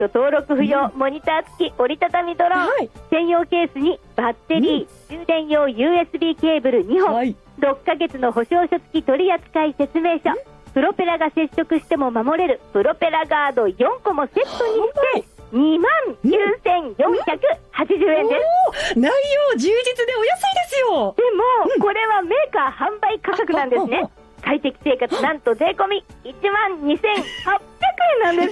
居登録不要、モニター付き折りたたみドローン、専用ケースにバッテリー、充電用 USB ケーブル2本、6ヶ月の保証書付き取扱説明書、プロペラが接触しても守れるプロペラガード4個もセットにして29,480円です。 内容充実でお安いですよ。 でも、これはメーカー販売価格なんですね。快適生活なんと税込み12,800円なんです。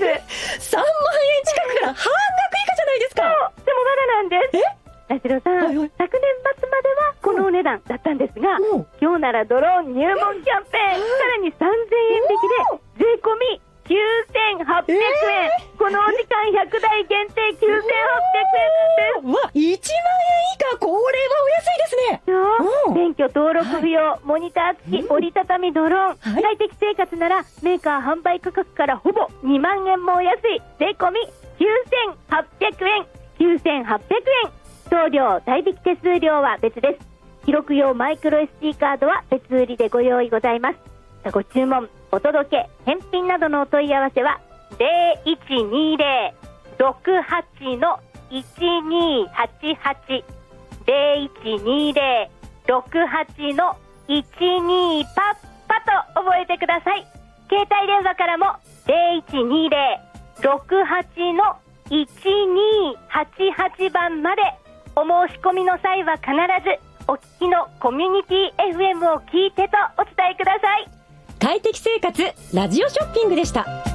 3万円近くから半額以下じゃないですか。 そう、でもまだなんです。八代さん、昨年末まではこのお値段だったんですが、今日ならドローン入門キャンペーン、さらに3,000円引きで税込み9,800円、このお時間100台限定9,800円です。 わ、1万円以下、これはお安いですね。 免許登録不要、モニター付き折りたたみドローン、快適生活ならメーカー販売価格からほぼ2万円もお安い税込み9,800円、9,800円。送料代引き手数料は別です。記録用マイクロ SD カードは別売りでご用意ございます。ご注文、お届け、返品などのお問い合わせは 0120-68-1288 0120-68-12パッパと覚えてください。携帯電話からも 0120-68-1288 番まで。お申し込みの際は必ずお聞きのコミュニティ FM を聞いてとお伝えください。 快適生活ラジオショッピングでした。